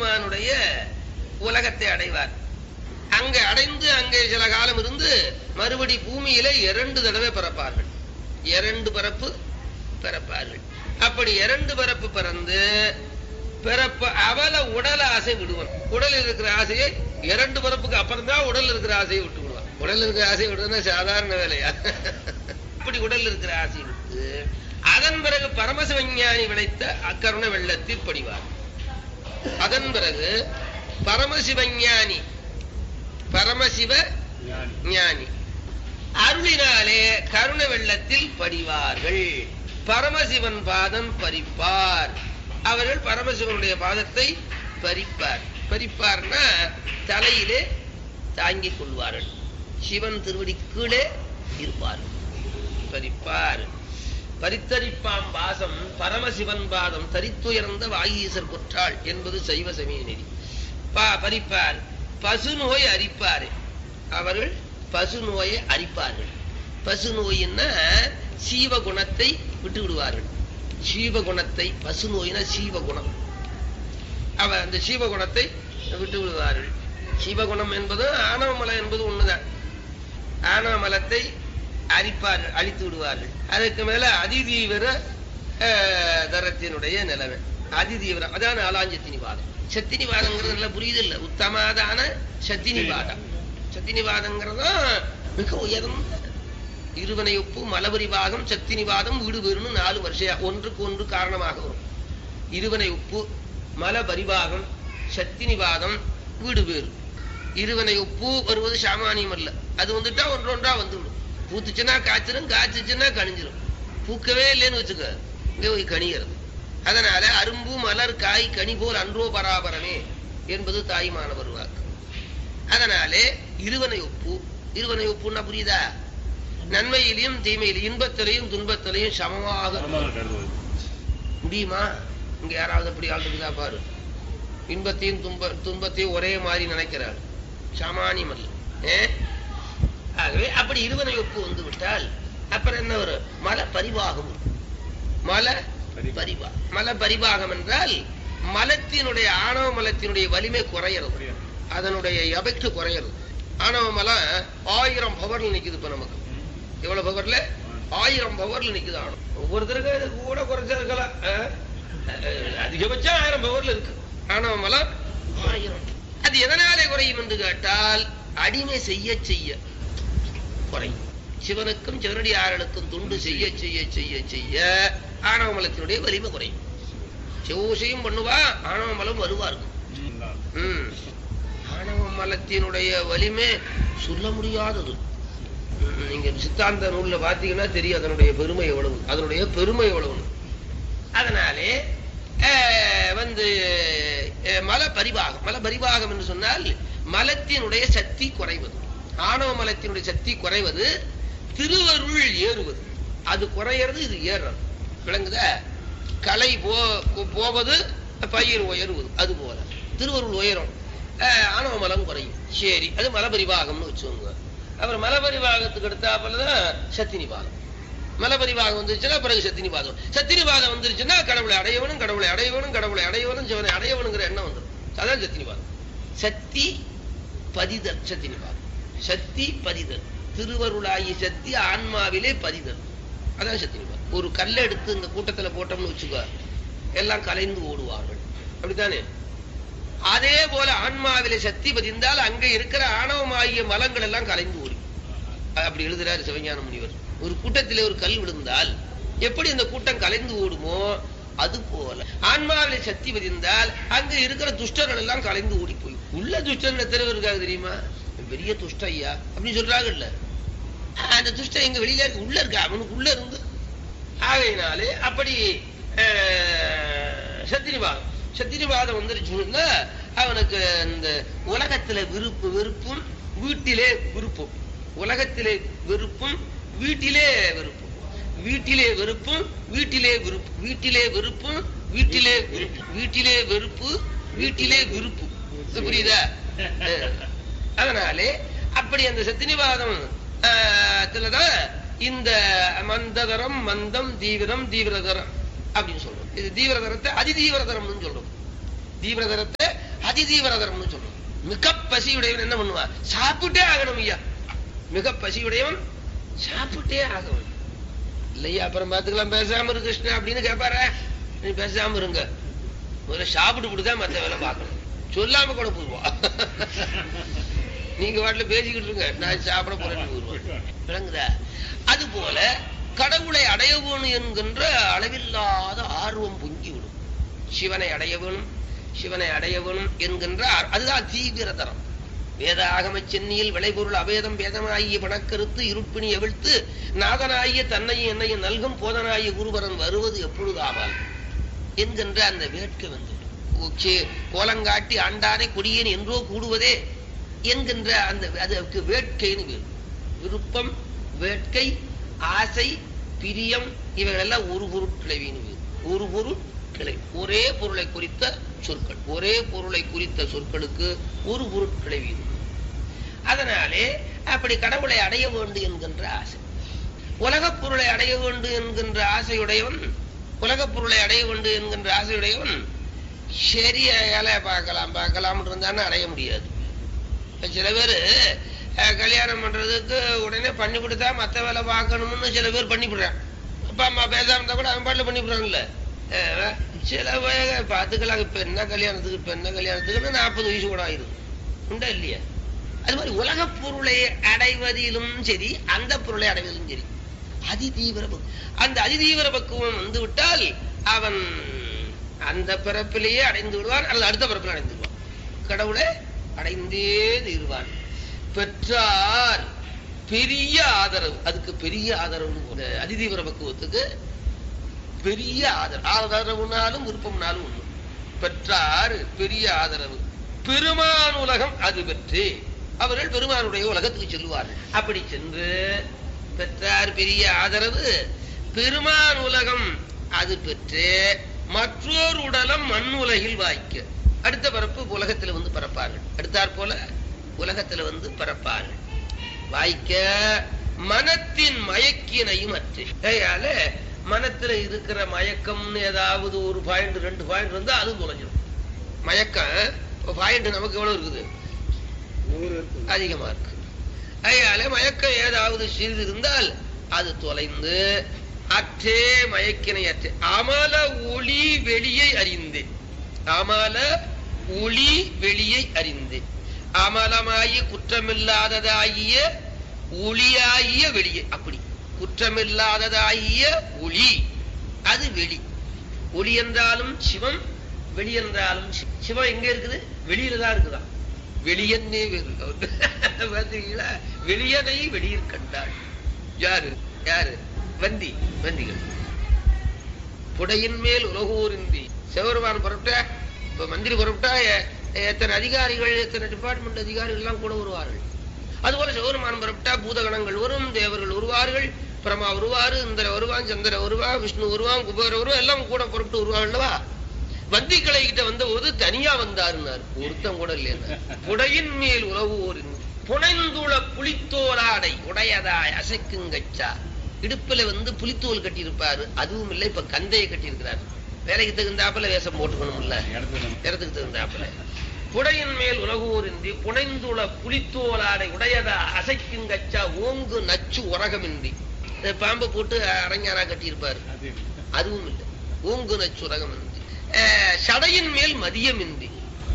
சிவபெருமானுடைய உலகத்தை அடைவார். அங்கே அடைந்து அங்கே சில காலம் இருந்து மறுபடி பூமியில 2 தடவை பிறப்பார்கள். 2 பிறப்பு பிறப்பார்கள். அப்படி 2 பிறப்பு பிறந்து பிறப்பு அவல உடல் ஆசை விடுவான். உடல் இருக்கிற ஆசையை 2 பிறப்புக்கு அப்புறம் தான் உடல் இருக்கிற ஆசையை விட்டு விடுவான். உடல் இருக்கிற ஆசையை விடுறதுன்னா சாதாரண வேலையா? அப்படி உடல் இருக்கிற ஆசை விட்டு அதன் பிறகு பரமசிவஞானி விளைத்த அக்கருணை வெள்ளத்தில் படிவார். அதன் பிறகு பரமசிவஞானி பரமசிவ ஞானி அருளினாலே கருணை வெள்ளத்தில் படிவார்கள். பரமசிவன் பாதம் பறிப்பார். அவர்கள் பரமசிவனுடைய பாதத்தை பறிப்பார். பறிப்பார்னா தலையிலே தாங்கிக் கொள்வார்கள். சிவன் திருவடி கீழே இருப்பார்கள். பறிப்பார். பரித்தரிப்பாம் பாசம் பரமசிவன் பாதம் தரித்துயர்ந்த வாயீசர் கொற்றாள் என்பது சைவ சமய நெறி. பறிப்பார். பசு நோய் அரிப்பாரு. அவர்கள் பசு நோயை அரிப்பார்கள். பசு நோயின்னா சீவகுணத்தை விட்டு விடுவார்கள். சீவகுணத்தை பசு நோயினா சீவகுணம். அவர் அந்த சீவகுணத்தை விட்டு விடுவார்கள். சீவகுணம் என்பது ஆணவமலம் என்பது ஒண்ணுதான். ஆணவமலத்தை அரிப்பார்கள், அழித்து விடுவார்கள். அதற்கு மேல அதிதீவிர தரத்தினுடைய நிலைமை. அதிதீவிரம் அதான் ஆலாஞ்சத்தினிவாதம். சத்தினிவாதங்கிறது நல்லா புரியுது இல்ல? உத்தமாதான சத்தினிவாதம். சத்தினிவாதங்கிறதும் மிக உயர்ந்த இருவனை ஒப்பு மலபரிவாகம் சத்தினிவாதம் வீடு வேறுன்னு 4 வருஷம் ஒன்றுக்கு ஒன்று காரணமாக வரும். இருவனை ஒப்பு மலபரிவாகம் சத்தினிவாதம் வீடு வேறு. இருவனை ஒப்பு வருவது சாமானியம் அல்ல. அது வந்துட்டா ஒன்றொன்றா வந்துவிடும். பூத்துச்சுன்னா காய்ச்சிடும், காய்ச்சிச்சுன்னா கணிஞ்சிடும். பூக்கவே இல்லைன்னு வச்சுக்க, இங்க போய் கணிகிறது. அதனால அரும்பு மலர் காய் கனி போல் அன்றோ பராபரமே என்பது தாய்மானவர் வாக்கு. அதனாலே இருவனை ஒப்பு. இருவனை ஒப்புன்னா புரியுதா? நன்மையிலையும் தீமையிலையும் இன்பத்திலையும் துன்பத்திலையும் சமமாக முடியுமா? இங்க யாராவது அப்படி ஆளுக்குதா பாரு. இன்பத்தையும் துன்பத்தையும் ஒரே மாதிரி நினைக்கிறார். சாமானியம் அல்ல. ஆகவே அப்படி இருவனை ஒப்பு வந்து விட்டால் அப்புறம் என்ன வரும்? மல பரிவாகம். மல பரிவாகம் என்றால் மலத்தினுடைய ஆணவ மலத்தினுடைய வலிமை குறையிறது. அதனுடைய எபெக்ட் குறையிறது. ஆணவ மலம் 1000 பவர்ல நிக்குது. இப்ப நமக்கு எவ்வளவு பவர்ல? 1000 பவர்ல நிக்குது ஆணவம். ஒவ்வொருத்தருக்கு கூட குறைச்சா இருக்கலாம். அதிகபட்சம் 1000 பவர்ல இருக்கு ஆணவ மலம். 1000. அது எதனாலே குறையும் என்று கேட்டால் அடிமை செய்ய செய்ய குறையும். சிவனுக்கும் சிவனடியார்களுக்கும் துண்டு செய்ய செய்ய செய்ய செய்ய ஆணவ மலத்தினுடைய வலிமை குறையும். சிவசையும் பண்ணுவா, ஆணவ மலம் வருவா இருக்கும். ஆணவ மலத்தினுடைய வலிமை சொல்ல முடியாதது. நீங்க சித்தாந்த நூல்ல பாத்தீங்கன்னா தெரியும் அதனுடைய பெருமை எவ்வளவு, அதனுடைய பெருமை எவ்வளவு. அதனாலே மலபரிவாகம் என்று சொன்னால் மலத்தினுடைய சக்தி குறைவது. ஆணவ மலத்தினுடைய சக்தி குறைவது, திருவருள் ஏறுவது. அது குறையிறது, இது ஏறுறது. விளங்குதா? கலை போவது, பயிர் உயருவது. அது போல திருவருள் உயரும், ஆணவ மலம் குறையும். சரி, அது மலபரிவாகம்னு வச்சுக்கோங்க. அப்புறம் மலபரிவாகத்துக்கு எடுத்தாப்பதான் சத்தினிபாதம். மலபரிவாகம் வந்துருச்சுன்னா பிறகு சத்தினிபாதம். சத்தினிபாதம் வந்துருச்சுன்னா கடவுளை அடையவனும் கடவுளை அடையவனும் கடவுளை அடையவனும் சிவனை அடையவனுங்கிற எண்ணம் வந்துடும். அதான் சத்தினிபாதம். சக்தி பதிதல் சத்தினிபாதம். சக்தி பதிதல், திருவருளாகி சக்தி ஆன்மாவிலே பதிதல். அதான் சத்தினிபாதம். ஒரு கல்லை எடுத்து இந்த கூட்டத்துல போட்டோம்னு வச்சுக்கோ, எல்லாம் கலைந்து ஓடுவார்கள். அப்படித்தானே? அதே போல ஆன்மாவிலே சக்தி பதிந்தால் அங்க இருக்கிற ஆணவமாகிய மலங்கள் எல்லாம் கலைந்து ஓடி. அப்படி எழுதுறாரு சிவஞான முனிவர். ஒரு கூட்டத்திலே ஒரு கல் விழுந்தால் எப்படி அந்த கூட்டம் கலைந்து ஓடுமோ அது போல ஆன்மாவிலே சக்தி பதிந்தால் அங்க இருக்கிற துஷ்டர்கள் எல்லாம் கலைந்து ஓடி போய். உள்ள துஷ்டர் எத்தனை இருக்காது தெரியுமா? பெரிய துஷ்ட ஐயா அப்படின்னு சொல்றாங்கல்ல, அந்த துஷ்டம் எங்க வெளியில இருக்கு, உள்ள இருக்கு, அவனுக்கு உள்ள இருந்து. ஆகையினாலே அப்படி சத்திரிவாதம் வந்துருச்சுன்னா அவனுக்கு இந்த உலகத்துல வெறுப்பும் வீட்டிலே விருப்பம். உலகத்திலே வெறுப்பும் வீட்டிலே வெறுப்பும். வீட்டிலே வெறுப்பும் வீட்டிலே விருப்பு. வீட்டிலே வெறுப்பும் வீட்டிலே விருப்பு. வீட்டிலே வெறுப்பு வீட்டிலே விருப்பு. புரியுதா? அதனாலே அப்படி அந்த சத்தினிவாதம் தான் இந்த மந்ததரம் மந்தம் தீவிரம் தீவிரதரம் அப்படின்னு சொல்றோம். இது தீவிரதரத்தை அதிதீவிரதரம் சொல்றோம். தீவிரதரத்தை அதிதீவிரதரம்னு சொல்றோம். மிக பசியுடையவன் என்ன பண்ணுவான்? சாப்பிட்டே ஆகணும் ஐயா. மிக பசியுடையவன் சாப்பிட்டே ஆகணும் இல்லையா? அப்புறம் பாத்துக்கலாம், பேசாம இரு கிருஷ்ணா அப்படின்னு கேட்பார. நீ பேசாம இருங்க, முதல்ல சாப்பிட்டு விட்டுதான் மத்த வேலை பார்க்கணும். சொல்லாம கூட போடுவா. நீங்க வாட்டில பேசிக்கிட்டு இருங்க, நான் சாப்பிட போறேன்னு போடுவேன். விளங்குதா? அது போல கடவுளை அடைய வேணும் என்கின்ற அளவில்லாத ஆர்வம் பொங்கிவிடும். சிவனை அடைய வேணும், சிவனை அடைய வேணும் என்கின்ற அதுதான் தீவிரதரம். வேத ஆகம சென்னியில் விளைபொருள் அபேதம் வேதனாகிய பணக்கருத்து இருப்பினி எவிழ்த்து நாதனாகிய தன்னையும் என்னையும் நல்கும் போதனாகிய குருபரன் வருவது எப்பொழுதாமல் என்கின்ற அந்த வேட்கை வந்து கோலங்காட்டி ஆண்டானை கொடியேன் என்றோ கூடுவதே என்கின்ற அந்த அதுக்கு வேட்கைன்னு விருப்பம், வேட்கை, ஆசை, பிரியம் இவைகள் எல்லாம் ஒரு பொருட்கிளைவின்னு ஒரு பொருட்கிளை. ஒரே பொருளை குறித்த சொற்கள், ஒரே பொருளை குறித்த சொற்களுக்கு ஒரு பொருட்கிளைவி. அதனாலே அப்படி கடவுளை அடைய வேண்டும் என்கின்ற ஆசை, உலகப் பொருளை அடைய வேண்டும் என்கின்ற ஆசையுடையவன், உலகப் பொருளை அடைய வேண்டும் என்கின்ற ஆசையுடையவன் சரியால பார்க்கலாம் இருந்தான்னு அடைய முடியாது. சில பேர் கல்யாணம் பண்றதுக்கு உடனே பண்ணி கொடுத்தா மத்த வேலை பார்க்கணும்னு சில பேர் பண்ணிவிடுறான். அப்பா அம்மா பேசாம இருந்தா கூட அவன் பாட்டில் பண்ணிவிடுறான்ல. சில பார்த்துக்கலாம். இப்ப என்ன கல்யாணத்துக்குன்னு 40 வயசு கூட ஆயிரும் உண்டா இல்லையா? அது மாதிரி உலக பொருளை அடைவதிலும் சரி, அந்த பொருளை அடைவதிலும் சரி அதிதீவிர அந்த அதிதீவிர பக்குவம் வந்து விட்டால் அவன் அந்த பிறப்பிலேயே அடைந்து விடுவான், அல்லது அடுத்த பிறப்பில் அடைந்து விடுவான். கடவுளை அடைந்தே தீர்வான். பெற்றார் பெரிய ஆதரவு, அதுக்கு பெரிய ஆதரவு. அதிதீவிர பக்குவத்துக்கு பெரிய ஆதரவுனாலும் விருப்பம்னாலும் ஒண்ணு. பெற்றார் பெரிய ஆதரவு பெருமான் உலகம் அது பெற்று அவர்கள் பெருமானுடைய உலகத்துக்கு செல்வார்கள். அப்படி சென்று பெற்றார் பெரிய ஆதரவு பெருமான் உலகம் அது பெற்று மற்றொரு உடலம் மண் உலகில் வாய்க்க அடுத்த பரப்பு உலகத்துல வந்து பரப்பார்கள். அடுத்தாற் போல உலகத்துல வந்து பரப்பார்கள். வாய்க்க மனத்தின் மயக்கினையும் அற்று. கையால மனத்துல இருக்கிற மயக்கம்னு ஏதாவது ஒரு பாயிண்ட் 2 பாயிண்ட் இருந்தா அது தொலைஞ்சிடும். மயக்கம் பாயிண்ட் நமக்கு எவ்வளவு இருக்குது? அதிகமா இருக்கு. அதனால மயக்கம் ஏதாவது சிறிது இருந்தால் அது தொலைந்து அற்றே மயக்கினை அற்றே அமல ஒளி வெளியை அறிந்து, அமல ஒளி வெளியை அறிந்து, அமலமாகிய குற்றமில்லாததாகிய ஒளியாகிய வெளியே. அப்படி குற்றமில்லாததாகிய ஒளி அது வெளி. ஒளி என்றாலும் சிவம், வெளி என்றாலும் சிவம் எங்க இருக்குது? வெளியில தான் இருக்குதான். வெளியன்னே பார்த்தீங்களா? வெளியனை வெளியில் கண்டாள். யாரு யாரு? வந்திகள். புடையின் மேல் உலகூரின்றி சிவபெருமான் புறப்பட்டா, இப்ப மந்திரி புறப்பட்டா எத்தனை அதிகாரிகள், எத்தனை டிபார்ட்மெண்ட் அதிகாரிகள் எல்லாம் கூட வருவார்கள். அதுபோல சிவபெருமான் புறப்பட்டா பூதகணங்கள் வரும், தேவர்கள் வருவார்கள், பிரமா வருவாரு, இந்திர வருவான், சந்திர வருவா, விஷ்ணு வருவான், குபேர வருவா, எல்லாம் கூட புறப்பட்டு வருவாங்கல்லவா? வந்திகளை கிட்ட வந்த போது தனியா வந்தாருன்னாரு, ஒருத்தம் கூட இல்லையா? புடையின் மேல் உலகூரின் புனைந்துள புலித்தோலாடை உடையதாய் அசைக்குங்கச்சா. இடுப்புல வந்து புலித்தோல் கட்டி இருப்பாரு, அதுவும் இல்லை, இப்ப கந்தையை கட்டி இருக்கிறாரு. வேலைக்கு தகுந்தாப்புல வேஷம் போட்டுக்கணும் இல்ல, இடத்துக்கு தகுந்தாப்புல. புடையின் மேல் உலகூரின்றி புனைந்துள புலித்தோலாடை உடையதா அசைக்குங்கச்சா ஓங்கு நச்சு உரகமின்றி. பாம்பை போட்டு அரஞ்சாரா கட்டி இருப்பாரு, அதுவும் இல்லை, ஓங்கு நச்சு உரகமின்றி. சடையின் மேல் மதியமின்றி.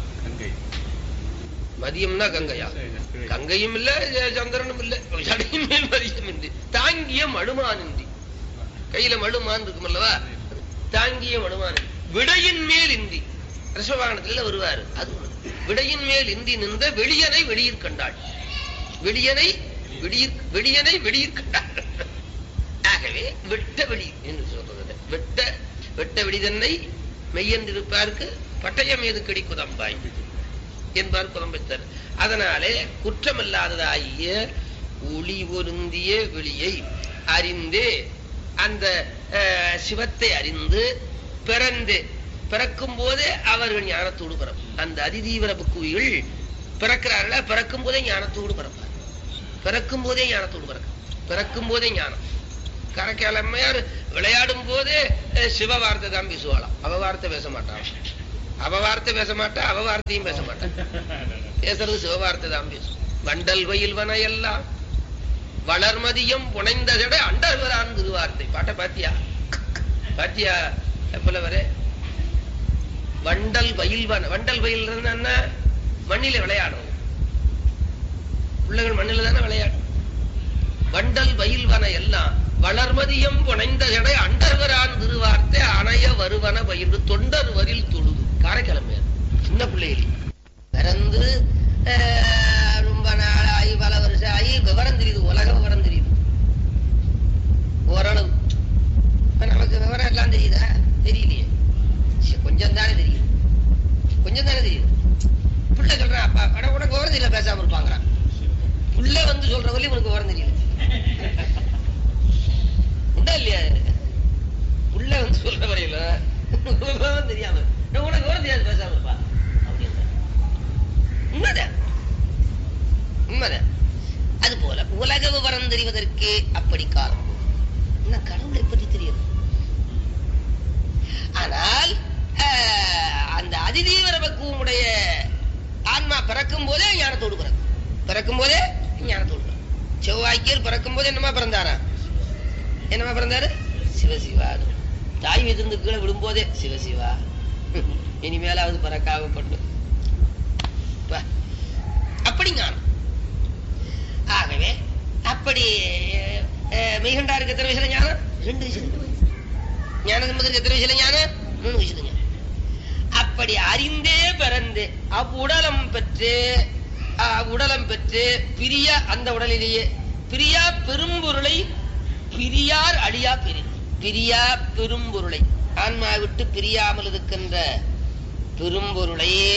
மதியம்னா கங்கையா? கங்கையும் இல்ல, சந்திரனும் இல்ல. சடையின் மேல் மதியமின்றி தாங்கிய மடுமானின்றி. கையில மடுமான் இருக்கும் அல்லவா? தாங்கிய மடுமான். விடையின் மேல் இந்தி ரிஷபவாகனத்துல வருவாரு, அது விடையின் மேல் இந்தி நின்ற வெளியனை வெளியிற் கண்டாள். வெளியனை வெளியிற் கண்டாள். ஆகவே வெட்ட வெளி என்று சொல்றது. வெட்ட வெளிதன்னை மெய்யென்றிருப்பாருக்கு பட்டயம் ஏது கடி குதம்பாய் என்பார் குதம்பைத்தர். அதனாலே குற்றமில்லாததாகிய ஒளி பொருந்திய வெளியை அறிந்து, அந்த சிவத்தை அறிந்து பிறந்து பிறக்கும் போதே அவர்கள் ஞானத்தோடு பிறப்பார். அந்த அதிதீவிர புக்குவிகள் பிறக்கிறார்களா, பிறக்கும் போதே ஞானத்தோடு பிறப்பார். பிறக்கும் போதே ஞானத்தோடு பிறக்கும் போதே ஞானம். கரக்கிழமையார் விளையாடும் போதே சிவ வார்த்தை தான் பேசுவாளாம், அவ வார்த்தை பேச மாட்டான். அவ வார்த்தை பேச மாட்டா, அவ வார்த்தையும் பேச மாட்டா. பேசுறது சிவவார்த்தை தான் பேசும். வண்டல் வயல்வன எல்லாம் வளர்மதியம் புனைந்த ஜடை அண்டர்வரான் திருவார்த்தை. பாட்ட பாத்தியா? பாத்தியா புலவரே? வண்டல் வயல்வன, வண்டல் வயல் என்ன? மண்ணில விளையாடும் பிள்ளைகள், மண்ணில தானே விளையாடும். வண்டல் வயல்வன எல்லாம் வளர்மதியம் புனைந்த ஜடை அண்டர்வரான் திருவார்த்தை அணைய வருவன பயின்று தொண்டர் வரில் தொழுது. காரைக்கிழமை சின்ன பிள்ளைகளே பிறந்து ரொம்ப நாளாகி பல வருஷம் ஆகி விவரம் தெரியுது, உலக விவரம் தெரியுது ஓரளவு. நமக்கு விவரம் எல்லாம் தெரியுதா? தெரியலையே, கொஞ்சம் தானே தெரியுது, கொஞ்சம் தானே தெரியுது. பிள்ளை சொல்றான், அப்பா உனக்கு விவரம் தெரியல, பேசாம இருப்பாங்கிறான். புள்ள வந்து சொல்ற வழி உனக்கு விவரம் தெரியல, உண்டா இல்லையா? புள்ள வந்து சொல்ற வரையில விவரம் தெரியாம உனக்கு விவரம் தெரியாது, பேசாம இருப்பா அப்படின்னு. உண்மைதான், உண்மைதான். அது போல உலக விவரம் தெரிவதற்கு அப்படி காலம் இன்னும் கடவுளை பற்றி தெரியும். ஆனால் அந்த அதிதீவிர பக்குவமுடைய ஆன்மா பிறக்கும் போதே ஞானத்தோடு பிறக்கும். பிறக்கும் போதே ஞானத்தோடு பிறக்கும். செவ்வாய்க்கியர் பிறக்கும் போது என்னமா பிறந்தாரா? என்னமா பிறந்தாரு? சிவசிவா. தாய் வீட்டிலிருந்து கீழே விடும்போதே சிவசிவா, இனிமேலாவது பிறக்காகப்பட்டு அப்படி ஞானம். ஆகவே அப்படி மெய்கண்டாருக்கு எத்தனை வயசுல ஞானம்? 2 வயசுல. ஞானசம்பந்தருக்கு எத்தனை வயசுல ஞானம்? 3 வயசுல ஞானம். அப்படி அறிந்தே பிறந்து அவ்வுடலம் பெற்று பிரிய, அந்த உடலிலேயே பிரியா பெரும்பொருளை பிரியார் அழியா பிரியா பெரும்பொருளை, ஆன்மா விட்டு பிரியாமல் இருக்கின்ற பெரும்பொருளையே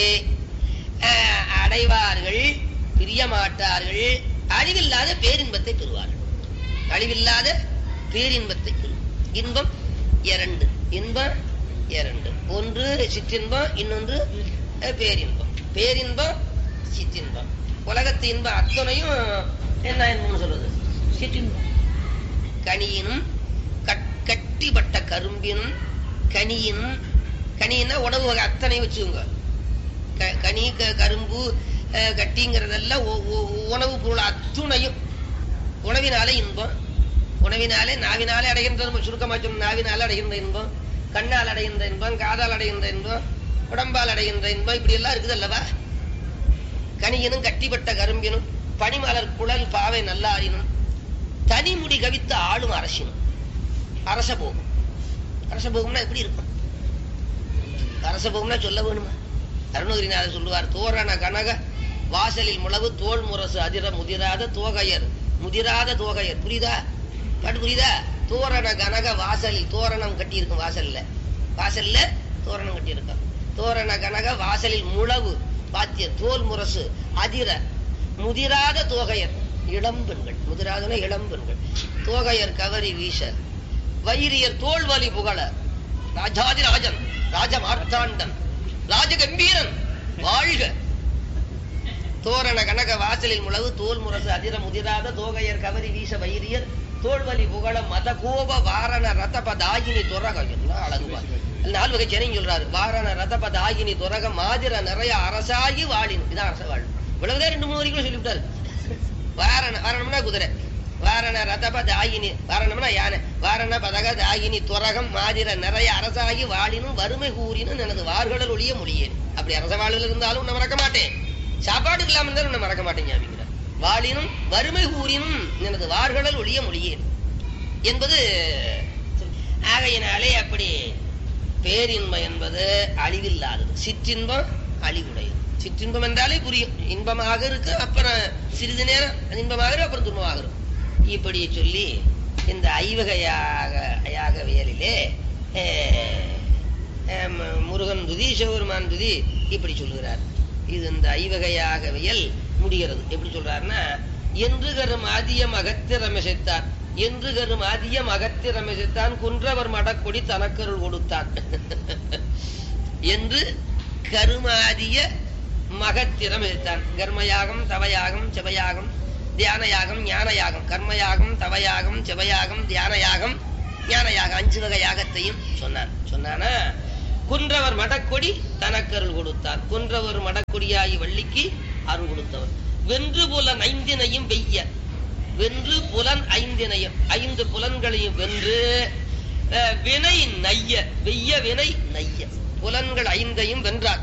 அடைவார்கள், பிரிய மாட்டார்கள். அழிவில்லாத பேரின்பத்தை பெறுவார்கள். அழிவில்லாத பேரின்பத்தை பெறுவார். இன்பம் 2, இன்பம் 2. ஒன்று சிற்றின்பம், இன்னொன்று பேரின்பம். பேரின்பம் சிற்றின்பம். உலகத்து இன்பம் அத்தனையும் என்ன இன்பம்னு சொல்றது? சிற்றின்பம். கனியினும் கட்டிப்பட்ட கரும்பினும் கனியினும், கனின்னா உணவு வகை அத்தனை வச்சுக்கோங்க. கனி கரும்பு கட்டிங்கிறதெல்லாம் உணவு பொருள் அத்துணையும். உணவினாலே இன்பம், உணவினாலே நாவினாலே அடைகின்ற, சுருக்கமா சொன்ன நாவினால அடைகின்ற இன்பம், கண்ணால் அடைகின்ற இன்பம், காதால் அடைகின்ற இன்பம், உடம்பால் அடைகின்ற இன்பம், இப்படி எல்லாம் இருக்குது அல்லவா? கனியினும் கட்டிப்பட்ட கரும்பினும் பனிமலர் குழல் பாவை நல்லாரினும் தனிமுடி கவித்த ஆளும் அரசினும். அரசபோகம். அரசபோகம்னா எப்படி இருக்கும்? அரசபோகம்னா சொல்ல வேணுமா? அருணகிரிநாதர் சொல்லுவார், தோரண கனக வாசலில் முளவு தோல் முரசு அதிர முதிராத தோகையர், முதிராத தோகையர். புரியுதா? பாட்டு புரியுதா? தோரண கனக வாசலில், தோரணம் கட்டி இருக்கும் வாசல்ல, வாசல்ல தோரணம் கட்டி இருக்கும். தோரண கனக வாசலில் முளவு பாத்திய தோல் முரசு அதிர முதிராத தோகையர், இளம்பெண்கள். முதிராதன இளம்பெண்கள். தோகையர் கவரி வீச வைரியர் தோல்வலி புகழ ராஜாதி ராஜன் ராஜ மார்த்தாண்டன் ராஜகம்பீரன் வாழ்க. தோரண கனக வாசலில் முளவு தோல் முரசு அதிர முதிராத தோகையர் கவரி வீச வைரியர் தோல்வலி புகழ மத கோப வாரண ரதபதாயினி துரக. அழகுவா 4 வகை சென்னையும் சொல்றாரு. வாரண ரதபதாயினி துரக மாதிர நிறைய அரசாகி வாழின். இதான் அரச வாழ். இவ்வளவுதான் 2-3 வரைக்கும் சொல்லிவிட்டாரு. வாரணம்னா குதிரை, வாரண ரதபதாயினி, வாரணம்னா யானை, வாரண பதக தாயினி துரகம் மாதிர நிறைய அரசாகி வாழினும் வறுமை கூறினும் எனது வார்கடல் ஒளிய மொழியேன். அப்படி அரச வாழ்வில் இருந்தாலும் உன்னை மறக்க மாட்டேன், சாப்பாட்டுக்கு இல்லாம இருந்தாலும் உன்னை மறக்க மாட்டேன் ஞாபகம். வாழினும் வறுமை கூறினும் எனது வார்கடல் ஒளிய மொழியேன் என்பது. ஆகையினாலே அப்படி பேரின்பம் என்பது அழிவில்லாதது, சிற்றின்பம் அழிவுடையது. சிற்றின்பம் என்றாலே புரியும், இன்பமாக இருக்கு, அப்புறம் சிறிது நேரம் இன்பமாக இருக்கு, அப்புறம் துன்பமாக இருக்கும். இப்படி சொல்லி இந்த ஐவகையாகவியலிலே முருகன் துதி, சிவபெருமான் துதி இப்படி சொல்லுகிறார். இது இந்த ஐவகையாகவியல் முடிகிறது. எப்படி சொல்றாருன்னா, என்று கரும் ஆதியம் அகத்திரமிசைத்தான், என்று கரும் ஆதியம் அகத்திரமிசைத்தான் குன்றவர் மடக்கொடி தனக்கருள் கொடுத்தான் என்று கருமாதிய மகத்திரமிசைத்தான். கர்மயாகம், தவயாகம், செவயாகம், தியானயாகம், ஞானயாகம், கர்மயாகம், தவயாகம், செவயாகம், தியானயாகம், ஞானயாகம் 5 வகை யாகத்தையும் சொன்னான். சொன்னானா குன்றவர் மடக்கொடி தனக்கருள் கொடுத்தார். குன்றவர் மடக்கொடியாகி வள்ளிக்கு அருள் கொடுத்தவர். வென்று புலன் ஐந்தினையும் வெய்ய, வென்று புலன் ஐந்தினையும், 5 புலன்களையும் வென்று வினை நைய, வெய்ய வினை நைய, புலன்கள் 5ஐயும் வென்றார்.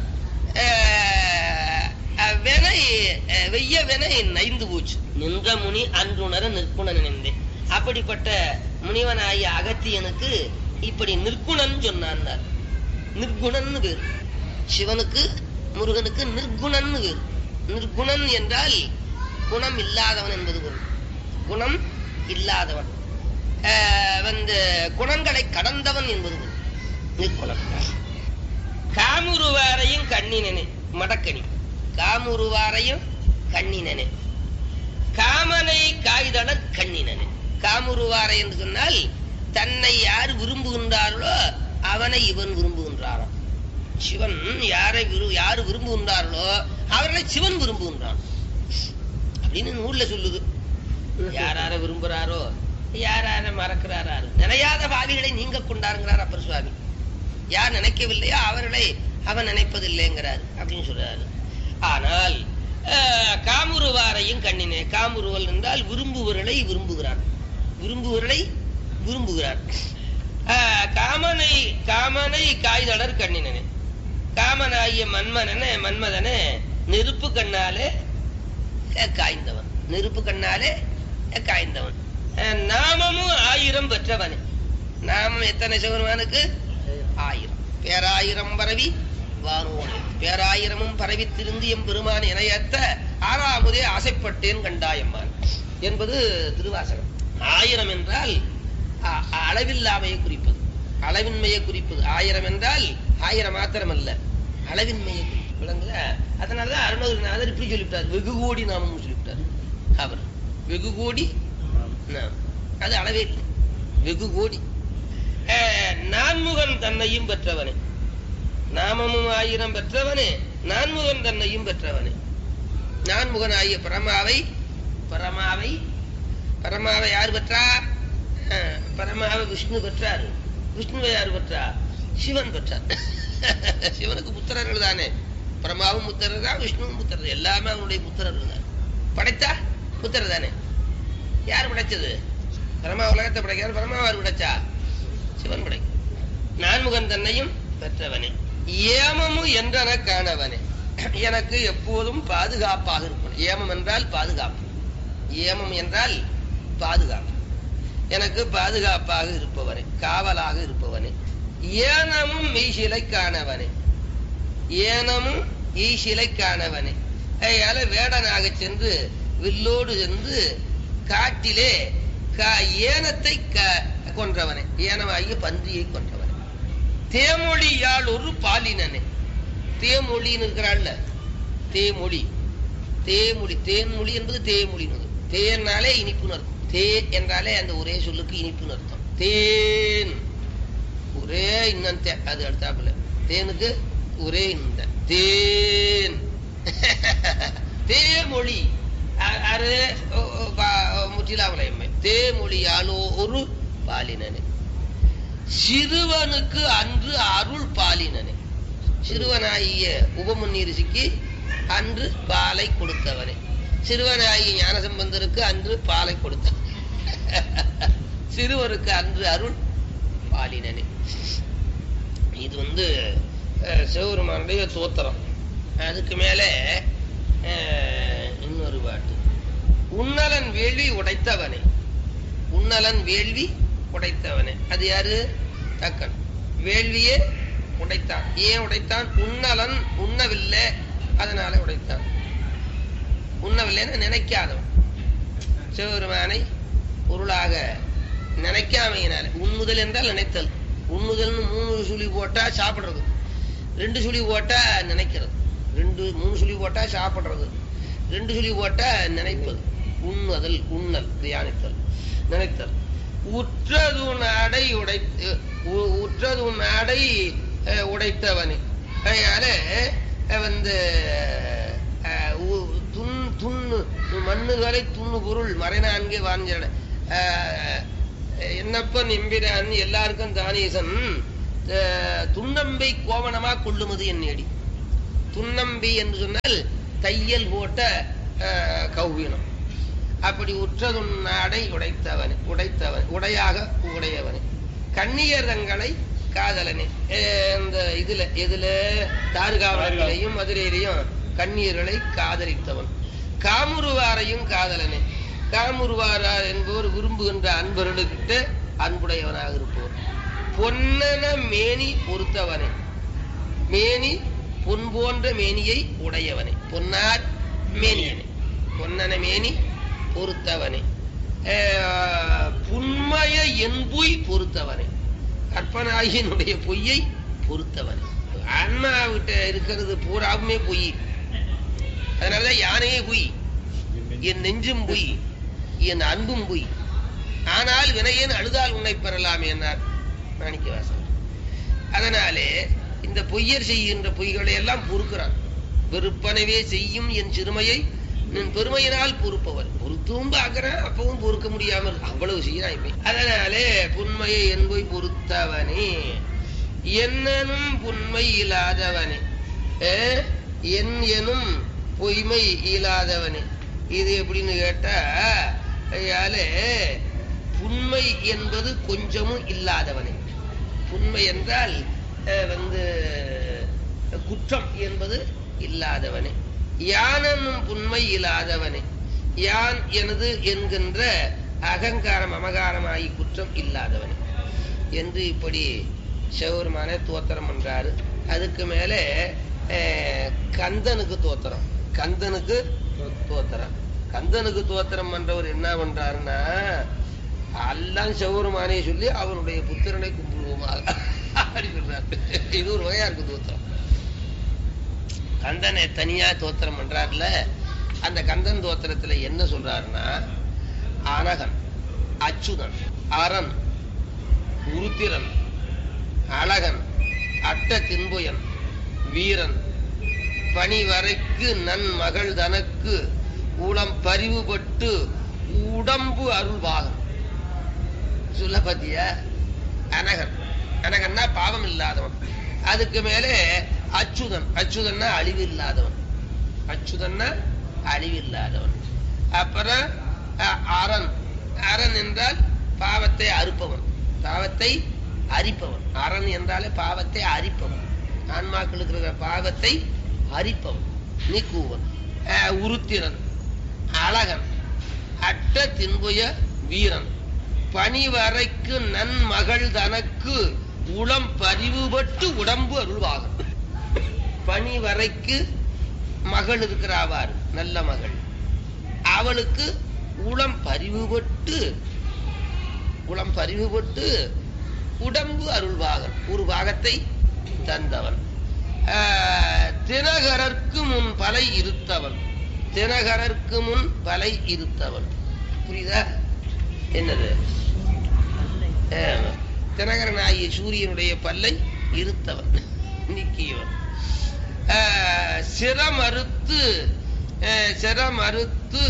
வினை வெய்ய வினை நைந்து போச்சு. நின்ற முனி அன்றுணர நிற்குணன் நினைந்தேன். அப்படிப்பட்ட முனிவனாகிய அகத்தியனுக்கு இப்படி நிற்குணன் சொன்னான். நிர்குணன் பேர் சிவனுக்கு, முருகனுக்கு நிர்குணன் பேர். நிர்குணன் என்றால் குணம் இல்லாதவன் என்பது பொருள். குணம் இல்லாதவன், குணங்களை கடந்தவன் என்பது பொருள் நிர்குணன். காமுருவாரையும் கண்ணினனே, மடக்கணி. காமுருவாரையும் கண்ணினனே, காமனை காய்தளர் கண்ணினனே. காமுருவாரை என்று சொன்னால் தன்னை யார் விரும்புகின்றார்களோ அவனை இவன் விரும்புகின்றாராம். சிவன் யாரு விரும்புகின்றார்களோ அவர்களை சிவன் விரும்புகின்றான் அப்படின்னு நூல்ல சொல்லுது. யார விரும்புறாரோ யார மறக்கிறாரோ, நினையாத பாவிகளை நீங்க கொண்டாருங்கிறார் அப்பர் சுவாமி. யார் நினைக்கவில்லையோ அவர்களை அவன் நினைப்பதில்லைங்கிறார் அப்படின்னு சொல்றாரு. ஆனால் காமுருவாரையும் கண்ணினே, காமுருவல் என்றால் விரும்புவர்களை விரும்புகிறார், விரும்புவர்களை விரும்புகிறார். காமனை காய்தளர் கண்ணினனே, காமனாகிய மன்மதனே நெருப்பு கண்ணாலே காய்ந்தவன், நெருப்பு கண்ணாலே காய்ந்தவன். நாமமும் 1000 பெற்றவனே. நாமம் எத்தனை சிவருமானுக்கு? 1000. பேராயிரம் பரவி வானோடு பேராயிரமும் பரவி திருந்து எம் பெருமான் இணையத்த 6ஆமுதே ஆசைப்பட்டேன் கண்டாயம்மான் என்பது திருவாசகம். 1000 என்றால் அளவில்லாமையை குறிப்பது, அளவின்மையை குறிப்பது. 1000 என்றால் 1000 மாத்திரம் அல்ல, அளவின்மையை குறிப்பது. விளங்குத? அதனாலதான் அருணகிரிநாதர் இப்படி சொல்லிவிட்டார், வெகு கோடி நாமம் சொல்லிவிட்டார். அவர் வெகு கோடி நாம், அது அளவே இல்லை, வெகு கோடி. நான்முகன் தன்னையும் பெற்றவனே, நாமமும் 1000 பெற்றவனே, நான்முகன் தன்னையும் பெற்றவனே. நான்முகன் ஆகிய பரமாவை யார் பெற்றார்? பரமாவை விஷ்ணு பெற்றார். விஷ்ணுவை யார் பெற்றார்? சிவன் பெற்றார். சிவனுக்கு புத்திரர்கள் தானே, பரமாவும் புத்திரர் தான், விஷ்ணுவும் புத்திரர், எல்லாமே அவனுடைய புத்திரர்கள் தான். படைத்தா புத்திரர் தானே. யார் படைச்சது? பரமா உலகத்தை படைக்கிறார். பரமாவார் படைச்சா? சிவன் படை. நான்முகன் தன்னையும் பெற்றவனே, ஏமமும் என்றன காணவனே, எனக்கு எப்போதும் பாதுகாப்பாக இருப்பவன். ஏமம் என்றால் பாதுகாப்பு, ஏமம் என்றால் பாதுகாப்பு. எனக்கு பாதுகாப்பாக இருப்பவனே, காவலாக இருப்பவனே. ஏனமும் மெய்சிலை காணவனே, ஏனமும் ஈசிலை காணவனே. அதனால வேடனாக சென்று வில்லோடு சென்று காட்டிலே ஏனத்தை கொன்றவனே, ஏனமாகிய பன்றியை கொன்றவனே. தேமொழியால் ஒரு பாலினனே, தேமொழின்னு இருக்கிறாள், தேமொழி, தேமொழி, தேன்மொழி என்பது தேமொழி. தேன்னாலே இனிப்புன்னு அர்த்தம், தே என்றாலே அந்த ஒரே சொல்லுக்கு இனிப்புன்னு அர்த்தம். தேன் ஒரே இன்னும் அது அடுத்தாப்புல, தேனுக்கு ஒரே இந்த தேன். தேமொழி அது முற்றிலாமலையம்மை. தேமொழியாலோ ஒரு பாலினனே, சிறுவனுக்கு அன்று அருள் பாலினனே. சிறுவனாகிய உபமுன்னி ரிஷிக்கு அன்று பாலை கொடுத்தவனே, சிறுவனாகிய ஞானசம்பந்தருக்கு அன்று பாலை கொடுத்த சிறுவருக்கு அன்று அருள் பாலினனே. இது சிவபெருமானுடைய தோத்திரம். அதுக்கு மேல இன்னொரு பாட்டு. உன்னலன் வேள்வி உடைத்தவனே, உன்னலன் வேள்வி உடைத்தவனே. அது யாரு? தக்கன். வேள்வியே உடைத்தான். ஏன் உடைத்தான்? உன்னலன் உண்ணவில்லை, அதனால உடைத்தான். உண்ணவில்லைன்னு நினைக்காதவன், சிவபெருமானை பொருளாக நினைக்காமையினால. உண்ணுதல் என்றால் நினைத்தல். உண்ணுதல்னு 3 சுழி போட்டா சாப்பிடுறது, 2 சுழி போட்டா நினைக்கிறது, 3 சுழி போட்டா சாப்பிடுறது, 2 சுழி போட்டா நினைப்பது. உண்ணுதல், உண்ணல், தியானித்தல், நினைத்தல். உற்றது நாடை உடைத்தவனே. அதனால மண்ணுகளை துண்ணு பொருள் மறைநான்கே வாஞ்சட என்னப்பன் எம்பிரான் எல்லாருக்கும் தானீசன் துன்னம்பை கோவணமா கொள்ளுமது என் நேடி. துன்னம்பை என்று சொன்னால் தையல் போட்ட கௌவீனம். அப்படி உற்றதுன்னாடை உடையாக உடையவனே கண்ணியர் தங்களை காதலனே. இந்த இதுல தார்காவலத்திலையும் மதுரையிலையும் கண்ணியர்களை காதலித்தவன். காமுருவாரையும் காதலனே. காமுருவாரார் என்பவர் விரும்புகின்ற அன்பர்களுக்கிட்ட அன்புடையவனாக இருப்பவர். பொன்னன மேனி பொறுத்தவனே. மேனி பொன் போன்ற மேனியை உடையவனே. பொன்னார் மேனியனே. பொன்னன மேனி பொறுத்தவனே. புன்மய என்புய் பொறுத்தவனே. கற்பனாகினுடைய பொய்யை பொறுத்தவனே. ஆன்மா விட்ட இருக்கிறது பூராவுமே பொய். அதனாலதான் யானையே பொய், என் நெஞ்சும் பொய், என் அன்பும் பொய். ஆனால் வினையேன் அழுதால் உன்னை பெறலாம் என்னார் மாணிக்கவாசகர். அதனாலே இந்த பொய்யர் செய்கின்ற பொய்களை எல்லாம் பொறுக்கிறான். வெறுப்பனவே செய்யும் என் சிறுமையை நின் பெருமையினால் பொறுப்பவர். பொறுத்தும் பார்க்கிறேன், அப்பவும் பொறுக்க முடியாமல் அவ்வளவு செய்யறான். அதனாலே புன்மையை என்பை பொறுத்தவனே. என்னனும் புன்மை இல்லாதவனே. என் எனும் பொய்மை இல்லாதவனே. இது எப்படின்னு கேட்டா, புன்மை என்பது கொஞ்சமும் இல்லாதவனே. புன்மை என்றால் குற்றம் என்பது இல்லாதவனே. யானும் புன்மை இல்லாதவனே. யான் எனது என்கின்ற அகங்காரம் அமகாரமாகி குற்றம் இல்லாதவனே என்று இப்படி சிவபெருமான தோத்திரம் பண்றாரு. அதுக்கு மேல கந்தனுக்கு தோத்திரம். கந்தனுக்கு தோத்திரம். கந்தனுக்கு தோத்திரம் பண்றவர் என்ன பண்றாருன்னா, எல்லாம் சிவபெருமானே சொல்லி அவனுடைய புத்திரனை கும்பிடுவோமாக அப்படி சொல்றாரு. இது ஒரு வகையா இருக்கு தோத்திரம். கந்தனை தனியா தோத்திரம் பண்றாருல. அந்த கந்தன் தோத்திரத்துல என்ன சொல்றாருன்னா, அனகன், அச்சுதன், அரண், உருத்திரன், அழகன், அட்ட தின்புயன், வீரன், பணிவரைக்கு நன் மகள் தனக்கு உளம் பரிவுபட்டு உடம்பு அருள்வாகன். சொல்ல பத்தியா? அனகன். அனகன்னா பாவம் இல்லாதவன். அதுக்கு மேலே அச்சுதன். அச்சுதன்னா அழிவு இல்லாதவன். அச்சுதன்னா அழிவு இல்லாதவன். அப்புறம் அரண். அரண் என்றால் பாவத்தை அறுப்பவன், பாவத்தை அரிப்பவன். அரண் என்றாலே பாவத்தை அரிப்பவன், ஆன்மாக்களுக்கு இருக்கிற பாவத்தை அரிப்பவன், நீக்குவன். உருத்திரன், அழகன், அட்ட தின்புய வீரன், பணிவரைக்கு நன் மகள் தனக்கு உளம் பரிவுபட்டு உடம்பு அருள்வாகன். பணிவரைக்கு மகள் இருக்கிறாவார், நல்ல மகள். அவளுக்கு உளம் பரிவுபட்டு உடம்பு அருள்வாகன், ஒரு பாகத்தை தந்தவன். தினகரற்கு முன் பலை இருத்தவன். தினகரற்கு முன் பலை இருத்தவன். புரியுதா? என்னது? தினகரனாகிய சூரியனுடைய பல்லை இருத்தவன், நீக்கியவன். சிரமறுத்து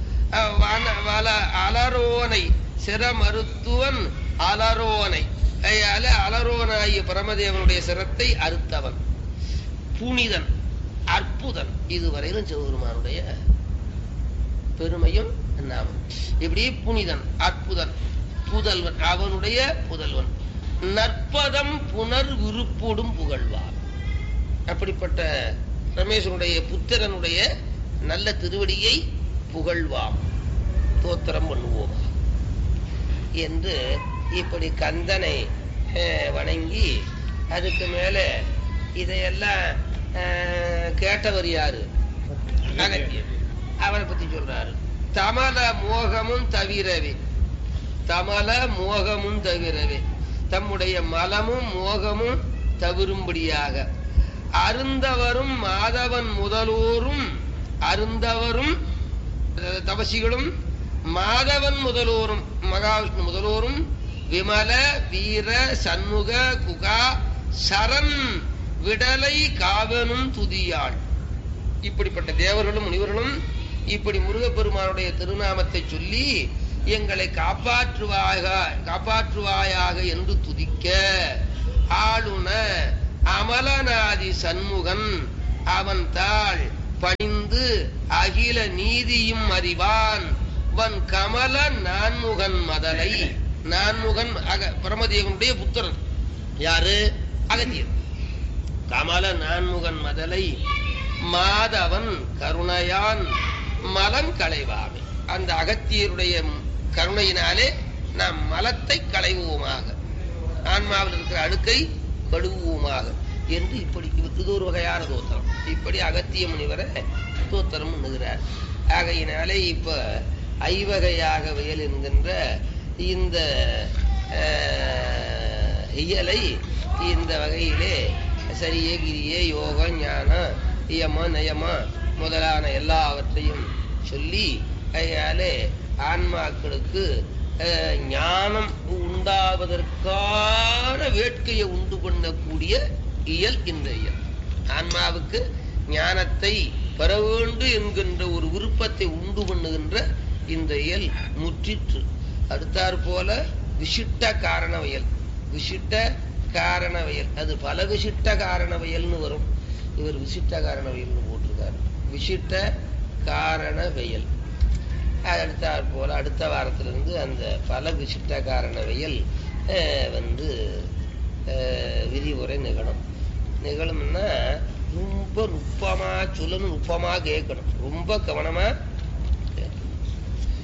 அலரோனை. சிரமறுத்துவன் அலரோனை. அலரோனாகிய பரமதேவனுடைய சிரத்தை அறுத்தவன். புனிதன், அற்புதன். இதுவரையிலும் சிவபெருமானுடைய பெருமையும் நாமம். இப்படி புனிதன், அற்புதன், புதல்வன், அவனுடைய புதல்வன். நற்பதம் புனர் விருப்போடும் புகழ்வார். அப்படிப்பட்ட ரமேசனுடைய புத்திரனுடைய நல்ல திருவடியை புகழ்வாம், தோத்திரம் பண்ணுவோம் என்று இப்படி கந்தனை வணங்கி, அதுக்கு மேல இதையெல்லாம் கேட்டவர் யாரு? அகத்தியர். அவரை பத்தி சொல்றாரு. தமல மோகமும் தவிரவே. தமல மோகமும் தவிரவே, தம்முடைய மலமும் மோகமும் தவிரும்படியாக அருந்தவரும் மாதவன் முதலோரும். அருந்தவரும் தபசிகளும் மாதவன் முதலோரும், மகாவிஷ்ணு முதலோரும், விமல வீர சண்முக குகா சரண் விடலை காவனும் துதியாள். இப்படிப்பட்ட தேவர்களும் முனிவர்களும் இப்படி முருகப்பெருமானுடைய திருநாமத்தை சொல்லி எங்களை காப்பாற்றுவாயாக என்று துதிக்க ஆளுன அமலநாதி சண்முகன் அவன் தாள் பணிந்து அகில நீதியும் அறிவான் வன் கமல நான்முகன் மதலை. நான்முகன் பிரமதேவனுடைய புத்திரன் யாரு? அகத்தியர். கமல நான்முகன் மதலை மாதவன் கருணையான் மலம் களைவாமே. அந்த அகத்தியருடைய கருணையினாலே நாம் மலத்தை களைவோமாக, ஆன்மாவில் இருக்கிற அழுக்கை கழுவுவோமாக என்று இப்படி இது ஒரு வகையான தோத்திரம். இப்படி அகத்திய முனிவரை தோத்திரம் பண்ணுகிறார். ஆகையினாலே இப்ப ஐவகையாக வயல் என்கின்ற இந்த இயலை இந்த வகையிலே சரியே கிரியே யோகம் ஞானம் இயம நயம முதலான எல்லாவற்றையும் சொல்லி கையாலே ஆன்மாக்களுக்கு ஞானம் உண்டாவதற்கான வேட்கையை உண்டு பண்ணக்கூடிய இயல் இந்த இயல். ஆன்மாவுக்கு ஞானத்தை பெற வேண்டும் என்கின்ற ஒரு விருப்பத்தை உண்டு பண்ணுகின்ற இந்த இயல் முற்றிற்று. அடுத்தாற் போல விசிட்ட காரணவயல். விசிட்ட காரணவயல் அது பல விசிட்ட காரணவயல்னு வரும். இவர் விசிட்ட காரணவயல்னு போட்டிருக்காரு. விசிட்ட காரணவயல். அடுத்தாற் போல அடுத்த வாரத்திலிருந்து அந்த பல விசிட்ட காரணவயல் விரிவுரை நிகழும்னா ரொம்ப நுட்பமா சொல்லணும், நுட்பமா கேட்கணும், ரொம்ப கவனமா கேட்கணும்.